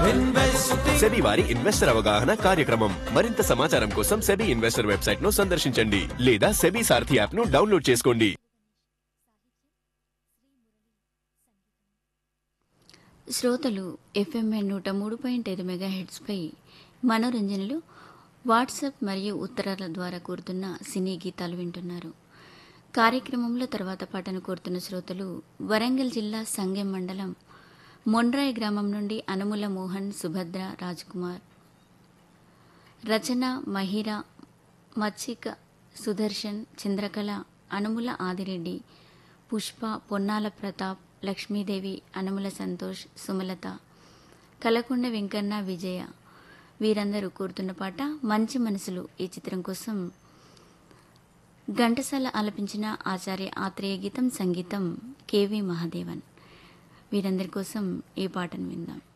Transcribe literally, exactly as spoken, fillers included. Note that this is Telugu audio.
సెబీ వారి ఇన్వెస్టర్ అవగాహన కార్యక్రమం. మరింత సమాచారం కోసం సెబీ ఇన్వెస్టర్ వెబ్సైట్ ను సందర్శించండి లేదా సెబీ సారథి యాప్ ను డౌన్లోడ్ చేసుకోండి. శ్రోతలు ఎఫ్ఎంఏ నూట మూడు పాయింట్ ఐదు మెగా హెడ్స్పై మనోరంజనలు వాట్సాప్ మరియు ఉత్తరాల ద్వారా కోరుతున్న సినీ గీతాలు వింటున్నారు. కార్యక్రమంలో తర్వాత పాటను కోరుతున్న శ్రోతలు వరంగల్ జిల్లా సంగెం మండలం మొండ్రాయి గ్రామం నుండి అనుముల మోహన్, సుభద్ర, రాజ్కుమార్, రచన, మహిరా, మచ్చిక, సుదర్శన్, చంద్రకళ, అనుముల ఆదిరెడ్డి, పుష్ప, పొన్నాల ప్రతాప్, లక్ష్మీదేవి, అనుముల సంతోష్, సుమలత, కలకొండ వెంకన్న, విజయ వీరందరూ కోరుతున్న పాట మంచి మనసులు. ఈ చిత్రం కోసం ఘంటసాల ఆలపించిన ఆచార్య ఆత్రేయ గీతం, సంగీతం కెవి మహాదేవన్. వీరందరి కోసం ఈ పాటను విందాం.